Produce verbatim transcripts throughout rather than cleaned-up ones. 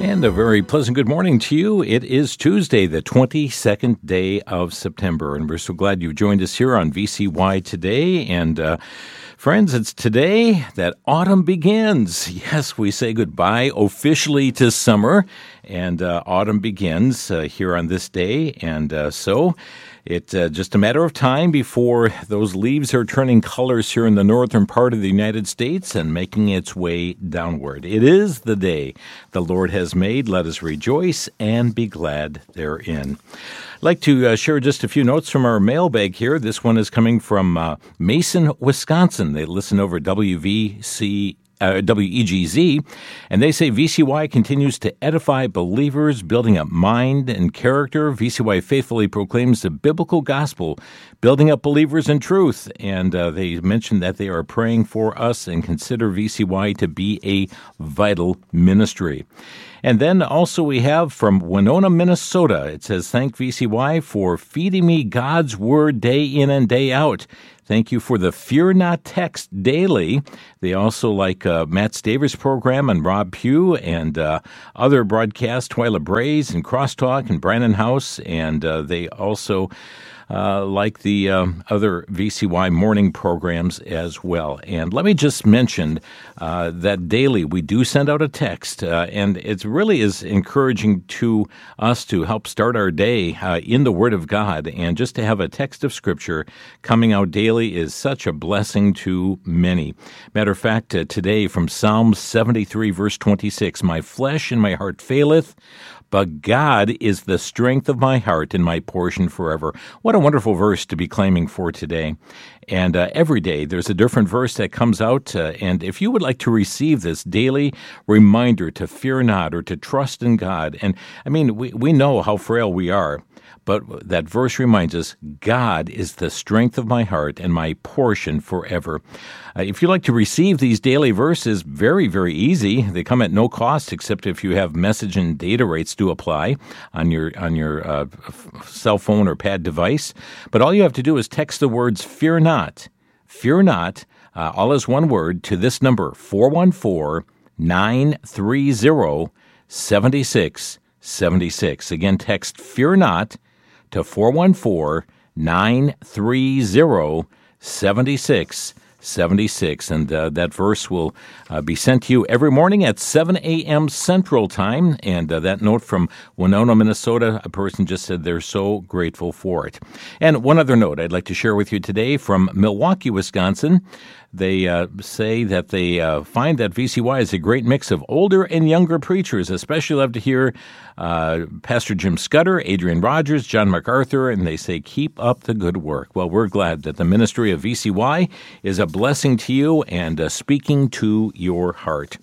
And a very pleasant good morning to you. It is Tuesday, the twenty-second day of September, and we're so glad you've joined us here on V C Y today. And uh, friends, it's today that autumn begins. Yes, we say goodbye officially to summer, and uh, autumn begins uh, here on this day. And uh, so it's uh, just a matter of time before those leaves are turning colors here in the northern part of the United States and making its way downward. It is the day the Lord has made. Let us rejoice and be glad therein. I'd like to uh, share just a few notes from our mailbag here. This one is coming from uh, Mason, Wisconsin. They listen over W V C Uh, W E G Z, and they say V C Y continues to edify believers, building up mind and character. V C Y faithfully proclaims the biblical gospel, building up believers in truth. And uh, they mentioned that they are praying for us and consider V C Y to be a vital ministry. And then also we have from Winona, Minnesota. It says, thank V C Y for feeding me God's word day in and day out. Thank you for the Fear Not text daily. They also like uh, Matt Staver's program and Rob Pugh and uh, other broadcasts, Twyla Braze and Crosstalk and Brandon House. And uh, they also Uh, like the um, other V C Y morning programs as well. And let me just mention uh, that daily we do send out a text, uh, and it really is encouraging to us to help start our day uh, in the Word of God. And just to have a text of Scripture coming out daily is such a blessing to many. Matter of fact, uh, today from Psalm seventy-three, verse twenty-six, my flesh and my heart faileth, but God is the strength of my heart and my portion forever. What a wonderful verse to be claiming for today. And uh, every day there's a different verse that comes out. Uh, and if you would like to receive this daily reminder to fear not or to trust in God, and I mean, we, we know how frail we are, but that verse reminds us, God is the strength of my heart and my portion forever. Uh, if you'd like to receive these daily verses, very, very easy. They come at no cost, except if you have message and data rates to apply on your on your uh, cell phone or pad device. But all you have to do is text the words "fear not," "fear not," uh, all as one word to this number four one four, nine three zero, seven six seven six. Again, text "fear not" to four one four, nine three zero, seven six seven six. And uh, that verse will uh, be sent to you every morning at seven a.m. Central Time. And uh, that note from Winona, Minnesota, a person just said they're so grateful for it. And one other note I'd like to share with you today from Milwaukee, Wisconsin. They uh, say that they uh, find that V C Y is a great mix of older and younger preachers. Especially love to hear uh, Pastor Jim Scudder, Adrian Rogers, John MacArthur, and they say, keep up the good work. Well, we're glad that the ministry of V C Y is a blessing to you and uh, speaking to your heart.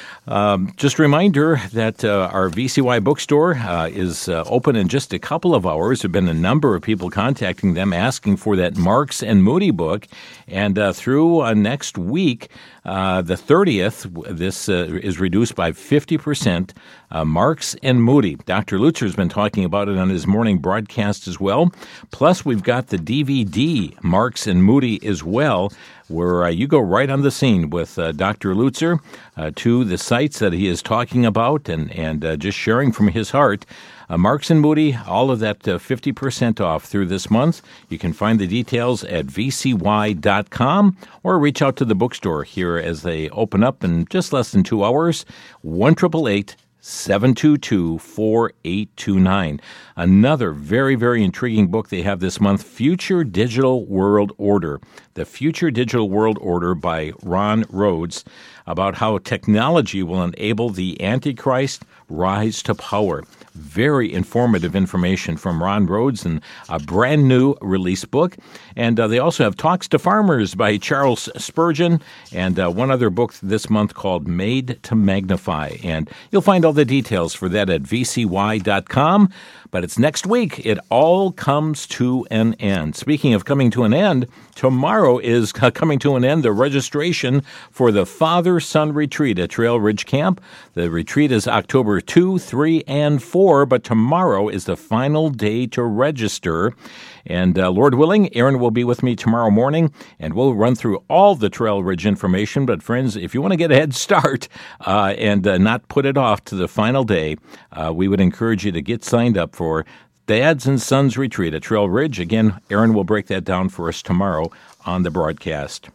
Um, just a reminder that uh, our V C Y bookstore uh, is uh, open in just a couple of hours. There have been a number of people contacting them asking for that Marks and Moody book. And uh, through uh, next week, uh, the thirtieth, this uh, is reduced by fifty percent. Uh, Marks and Moody. Doctor Lutzer has been talking about it on his morning broadcast as well. Plus, we've got the D V D, Marks and Moody as well, where uh, you go right on the scene with uh, Doctor Lutzer uh, to the sites that he is talking about and, and uh, just sharing from his heart. Uh, Marks and Moody, all of that uh, fifty percent off through this month. You can find the details at v c y dot com or reach out to the bookstore here as they open up in just less than two hours. one eight eight eight, seven two two, four eight two nine. Another very, very intriguing book they have this month, Future Digital World Order. The Future Digital World Order by Ron Rhodes, about how technology will enable the Antichrist rise to power. Very informative information from Ron Rhodes and a brand new release book. And uh, they also have Talks to Farmers by Charles Spurgeon and uh, one other book this month called Made to Magnify. And you'll find all the details for that at v c y dot com. But it's next week. It all comes to an end. Speaking of coming to an end, tomorrow is coming to an end the registration for the Father, Sun Retreat at Trail Ridge Camp. The retreat is October second, third, and fourth, but tomorrow is the final day to register. And uh, Lord willing, Aaron will be with me tomorrow morning, and we'll run through all the Trail Ridge information. But friends, if you want to get a head start uh, and uh, not put it off to the final day, uh, we would encourage you to get signed up for Dads and Sons Retreat at Trail Ridge. Again, Aaron will break that down for us tomorrow on the broadcast.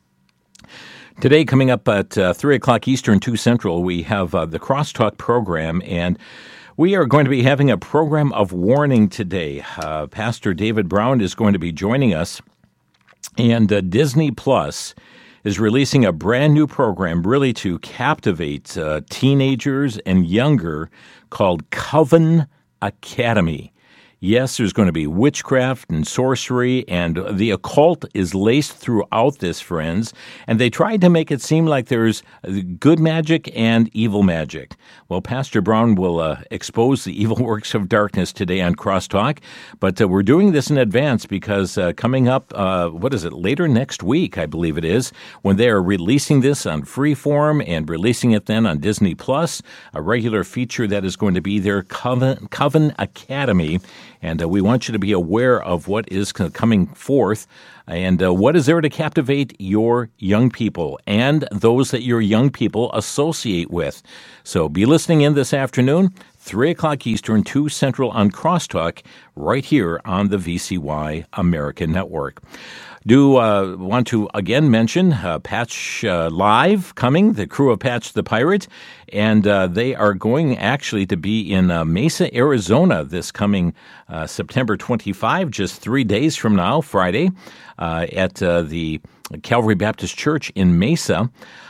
Today, coming up at uh, three o'clock Eastern, two Central, we have uh, the Crosstalk program, and we are going to be having a program of warning today. Uh, Pastor David Brown is going to be joining us, and uh, Disney Plus is releasing a brand new program really to captivate uh, teenagers and younger called Coven Academy. Yes, there's going to be witchcraft and sorcery, and the occult is laced throughout this, friends. And they tried to make it seem like there's good magic and evil magic. Well, Pastor Brown will uh, expose the evil works of darkness today on Crosstalk, but uh, we're doing this in advance because uh, coming up, uh, what is it, later next week, I believe it is, when they are releasing this on Freeform and releasing it then on Disney Plus, a regular feature that is going to be their Coven, Coven Academy. And uh, we want you to be aware of what is coming forth and uh, what is there to captivate your young people and those that your young people associate with. So be listening in this afternoon, three o'clock Eastern, two Central on Crosstalk, right here on the V C Y American Network. Do uh, want to again mention uh, Patch uh, Live coming, the crew of Patch the Pirate, and uh, they are going actually to be in uh, Mesa, Arizona this coming uh, September twenty-fifth, just three days from now, Friday, uh, at uh, the Calvary Baptist Church in Mesa.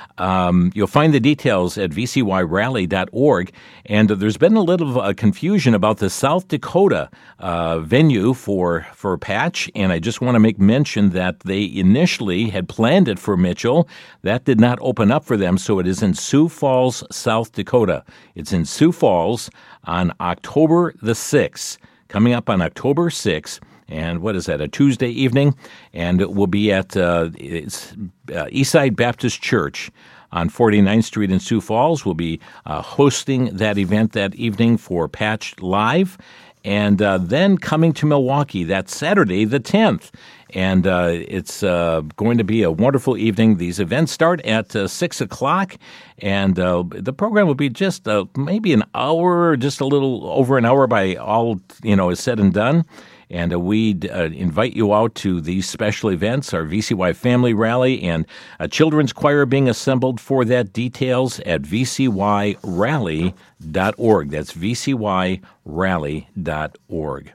Um, you'll find the details at v c y rally dot org, and uh, there's been a little uh, confusion about the South Dakota uh, venue for for Patch, and I just want to make mention that they initially had planned it for Mitchell. That did not open up for them, so it is in Sioux Falls, South Dakota. It's in Sioux Falls on October the sixth, coming up on October sixth. And what is that, a Tuesday evening? And it will be at uh, it's, uh, Eastside Baptist Church on forty-ninth Street in Sioux Falls. We'll be uh, hosting that event that evening for Patch Live. And uh, then coming to Milwaukee, that's Saturday the tenth. And uh, it's uh, going to be a wonderful evening. These events start at uh, six o'clock, and uh, the program will be just uh, maybe an hour, just a little over an hour by all, you know, is said and done. And uh, we uh, invite you out to these special events, our V C Y Family Rally, and a children's choir being assembled for that. Details at v c y rally dot org. That's v c y rally dot org.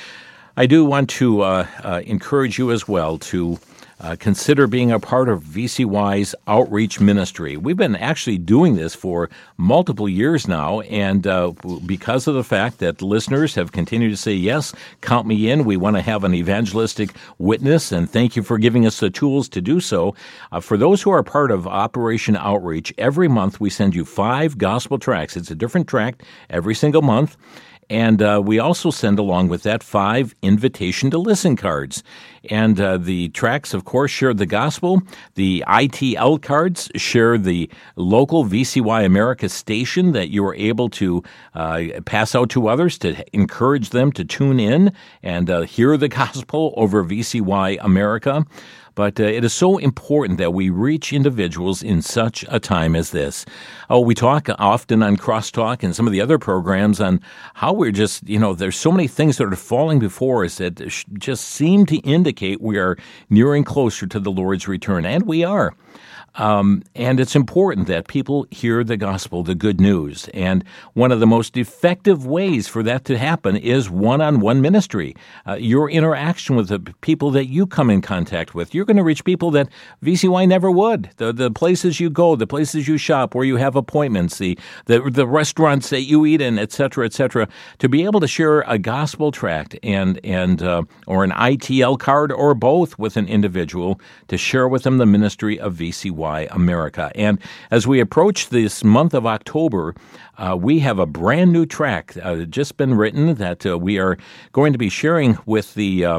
I do want to uh, uh, encourage you as well to Uh, consider being a part of V C Y's outreach ministry. We've been actually doing this for multiple years now, and uh, because of the fact that listeners have continued to say, yes, count me in, we want to have an evangelistic witness, and thank you for giving us the tools to do so. Uh, for those who are part of Operation Outreach, every month we send you five gospel tracts. It's a different tract every single month. And uh, we also send along with that five invitation to listen cards. And uh, the tracts, of course, share the gospel. The I T L cards share the local V C Y America station that you are able to uh, pass out to others to encourage them to tune in and uh, hear the gospel over V C Y America. But uh, it is so important that we reach individuals in such a time as this. Oh, we talk often on Crosstalk and some of the other programs on how we're just, you know, there's so many things that are falling before us that just seem to indicate we are nearing closer to the Lord's return. And we are. Um, and it's important that people hear the gospel, the good news. And one of the most effective ways for that to happen is one-on-one ministry. Uh, your interaction with the people that you come in contact with. You're going to reach people that V C Y never would. The the places you go, the places you shop, where you have appointments, the the, the restaurants that you eat in, et cetera, et cetera. To be able to share a gospel tract and, and uh, or an I T L card or both with an individual to share with them the ministry of V C Y America. And as we approach this month of October, uh, we have a brand new track uh, just been written that uh, we are going to be sharing with the um,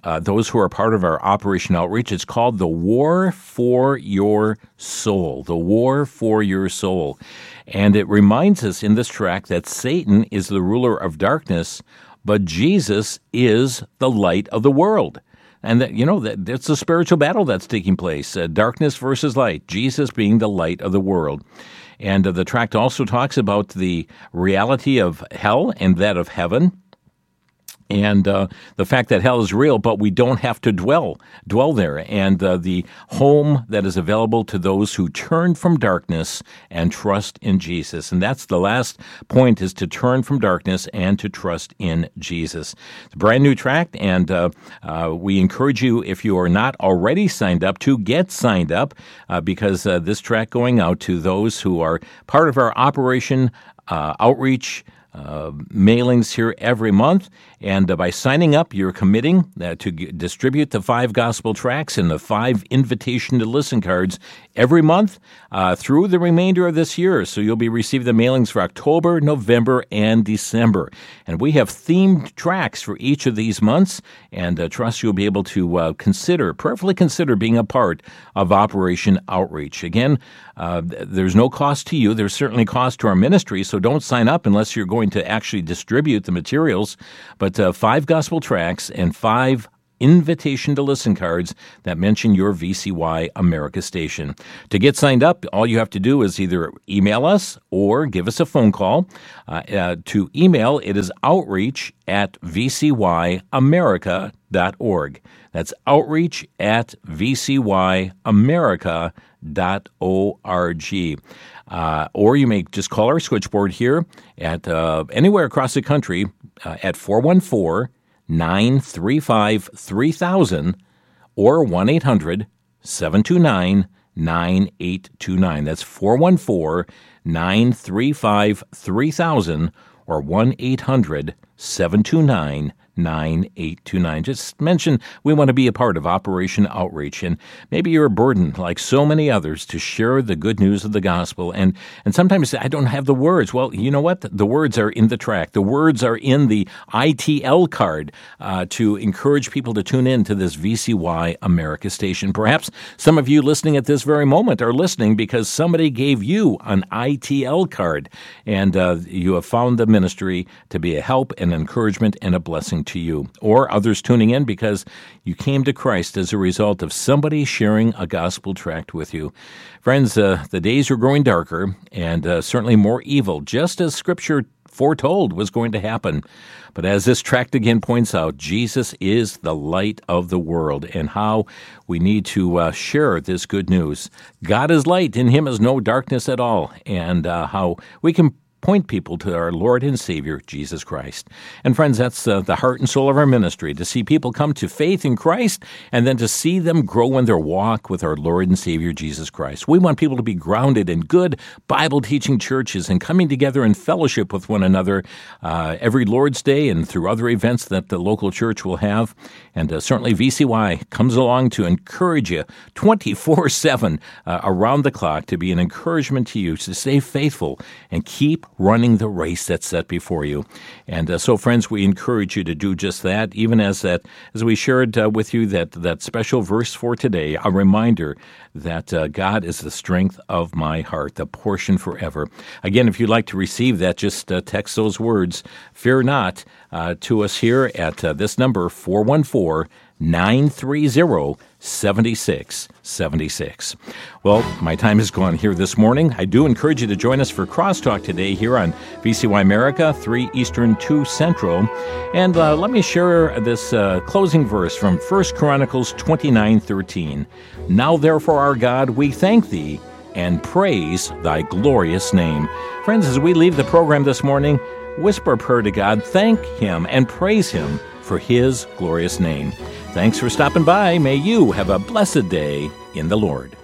uh, those who are part of our Operation Outreach. It's called The War for Your Soul, The War for Your Soul. And it reminds us in this track that Satan is the ruler of darkness, but Jesus is the light of the world. And that, you know, that it's a spiritual battle that's taking place, uh, darkness versus light, Jesus being the light of the world. And uh, the tract also talks about the reality of hell and that of heaven. And uh, the fact that hell is real, but we don't have to dwell dwell there. And uh, the home that is available to those who turn from darkness and trust in Jesus. And that's the last point, is to turn from darkness and to trust in Jesus. It's a brand new tract, and uh, uh, we encourage you, if you are not already signed up, to get signed up, uh, because uh, this tract going out to those who are part of our Operation uh, Outreach Uh, mailings here every month, and uh, by signing up, you're committing uh, to g- distribute the five gospel tracts and the five invitation to listen cards every month uh, through the remainder of this year. So you'll be receiving the mailings for October, November, and December. And we have themed tracts for each of these months, and uh, trust you'll be able to uh, consider, prayerfully consider being a part of Operation Outreach. Again, uh, there's no cost to you. There's certainly cost to our ministry, so don't sign up unless you're going to actually distribute the materials. But uh, five gospel tracts and five invitation to listen cards that mention your V C Y America station. To get signed up, all you have to do is either email us or give us a phone call. Uh, uh, to email, it is outreach at v c y america dot org. That's outreach at v c y america dot org. Uh, or you may just call our switchboard here at uh, anywhere across the country uh, at four one four, nine three five, three thousand or one eight hundred, seven two nine, nine eight two nine. That's four one four, nine three five, three thousand or one eight hundred, seven two nine, nine eight two nine. Just mention we want to be a part of Operation Outreach, and maybe you're burdened, like so many others, to share the good news of the gospel. And, and sometimes I don't have the words. Well, you know what? The words are in the tract. The words are in the I T L card uh, to encourage people to tune in to this V C Y America station. Perhaps some of you listening at this very moment are listening because somebody gave you an I T L card, and uh, you have found the ministry to be a help and encouragement and a blessing to you, or others tuning in because you came to Christ as a result of somebody sharing a gospel tract with you. Friends, uh, the days are growing darker and uh, certainly more evil, just as Scripture foretold was going to happen. But as this tract again points out, Jesus is the light of the world, and how we need to uh, share this good news. God is light, in Him is no darkness at all, and uh, how we can point people to our Lord and Savior, Jesus Christ. And friends, that's uh, the heart and soul of our ministry, to see people come to faith in Christ and then to see them grow in their walk with our Lord and Savior, Jesus Christ. We want people to be grounded in good Bible-teaching churches and coming together in fellowship with one another uh, every Lord's Day and through other events that the local church will have. And uh, certainly V C Y comes along to encourage you twenty-four seven uh, around the clock, to be an encouragement to you to stay faithful and keep running the race that's set before you. And uh, so, friends, we encourage you to do just that, even as that, as we shared uh, with you that, that special verse for today, a reminder that uh, God is the strength of my heart, the portion forever. Again, if you'd like to receive that, just uh, text those words, fear not, uh, to us here at uh, this number, four one four, nine three zero, seven six seven six. Well, my time is gone here this morning. I do encourage you to join us for Crosstalk today here on V C Y America, three Eastern, two Central. And uh, let me share this uh, closing verse from First Chronicles twenty-nine thirteen. Now therefore, our God, we thank Thee and praise Thy glorious name. Friends, as we leave the program this morning, whisper a prayer to God, thank Him and praise Him for His glorious name. Thanks for stopping by. May you have a blessed day in the Lord.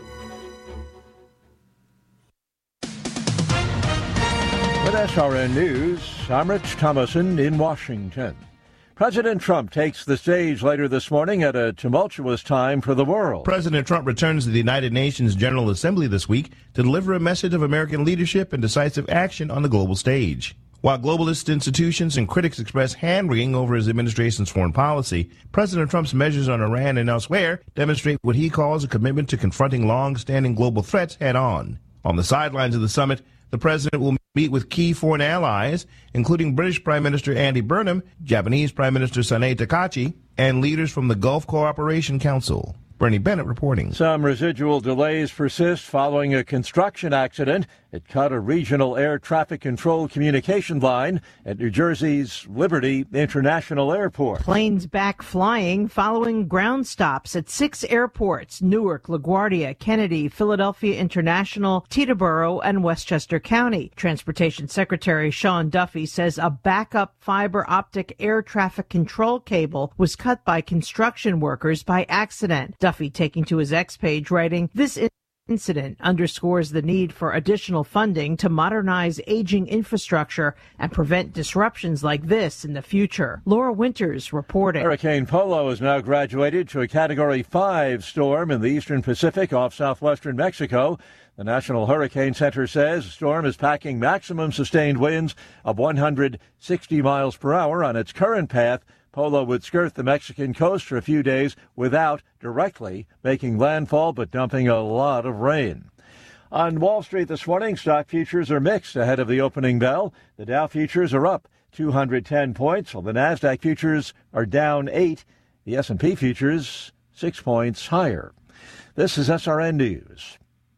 With S R N News, I'm Rich Thomason in Washington. President Trump takes the stage later this morning at a tumultuous time for the world. President Trump returns to the United Nations General Assembly this week to deliver a message of American leadership and decisive action on the global stage. While globalist institutions and critics express hand-wringing over his administration's foreign policy, President Trump's measures on Iran and elsewhere demonstrate what he calls a commitment to confronting long-standing global threats head-on. On the sidelines of the summit, the president will meet with key foreign allies, including British Prime Minister Andy Burnham, Japanese Prime Minister Sanae Takachi, and leaders from the Gulf Cooperation Council. Bernie Bennett reporting. Some residual delays persist following a construction accident. It cut a regional air traffic control communication line at New Jersey's Liberty International Airport. Planes back flying following ground stops at six airports: Newark, LaGuardia, Kennedy, Philadelphia International, Teterboro, and Westchester County. Transportation Secretary Sean Duffy says a backup fiber optic air traffic control cable was cut by construction workers by accident. Duffy taking to his X page, writing, "This incident underscores the need for additional funding to modernize aging infrastructure and prevent disruptions like this in the future." Laura Winters reporting. Hurricane Polo has now graduated to a Category five storm in the eastern Pacific off southwestern Mexico. The National Hurricane Center says the storm is packing maximum sustained winds of one hundred sixty miles per hour on its current path. Polo would skirt the Mexican coast for a few days without directly making landfall, but dumping a lot of rain. On Wall Street this morning, stock futures are mixed ahead of the opening bell. The Dow futures are up two hundred ten points, while the NASDAQ futures are down eight. The S and P futures six points higher. This is S R N News.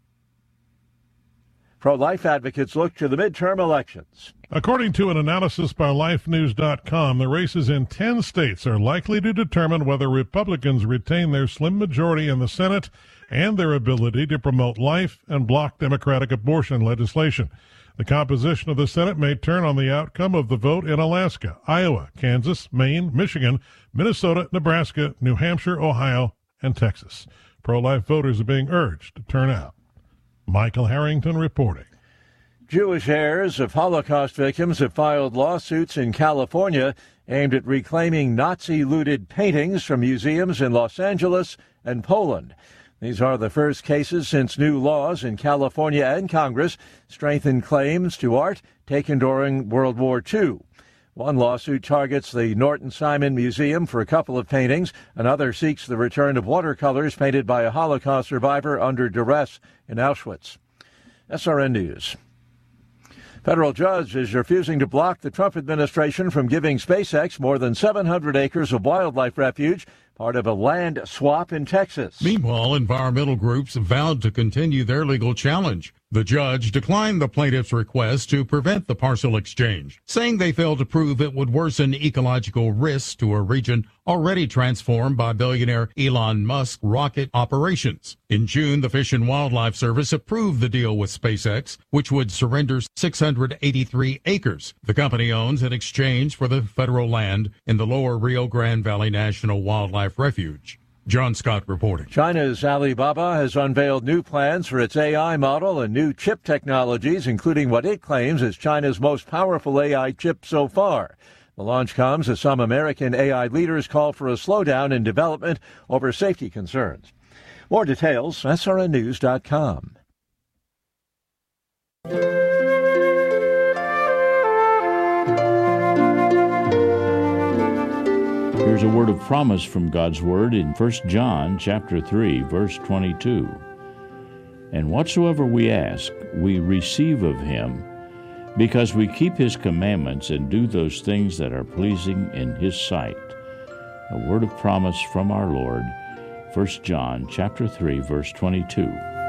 Pro-life advocates look to the midterm elections. According to an analysis by life news dot com, the races in ten states are likely to determine whether Republicans retain their slim majority in the Senate and their ability to promote life and block Democratic abortion legislation. The composition of the Senate may turn on the outcome of the vote in Alaska, Iowa, Kansas, Maine, Michigan, Minnesota, Nebraska, New Hampshire, Ohio, and Texas. Pro-life voters are being urged to turn out. Michael Harrington reporting. Jewish heirs of Holocaust victims have filed lawsuits in California aimed at reclaiming Nazi-looted paintings from museums in Los Angeles and Poland. These are the first cases since new laws in California and Congress strengthened claims to art taken during World War Two. One lawsuit targets the Norton Simon Museum for a couple of paintings. Another seeks the return of watercolors painted by a Holocaust survivor under duress in Auschwitz. S R N News. Federal judge is refusing to block the Trump administration from giving SpaceX more than seven hundred acres of wildlife refuge, part of a land swap in Texas. Meanwhile, environmental groups vowed to continue their legal challenge. The judge declined the plaintiff's request to prevent the partial exchange, saying they failed to prove it would worsen ecological risks to a region already transformed by billionaire Elon Musk's rocket operations. In June, the Fish and Wildlife Service approved the deal with SpaceX, which would surrender six hundred eighty-three acres the company owns in exchange for the federal land in the lower Rio Grande Valley National Wildlife Refuge. John Scott reporting. China's Alibaba has unveiled new plans for its A I model and new chip technologies, including what it claims is China's most powerful A I chip so far. The launch comes as some American A I leaders call for a slowdown in development over safety concerns. More details, S R N news dot com. Here's a word of promise from God's Word in First John chapter three, verse twenty-two. And whatsoever we ask, we receive of him, because we keep his commandments and do those things that are pleasing in his sight. A word of promise from our Lord, First John chapter three, verse twenty-two.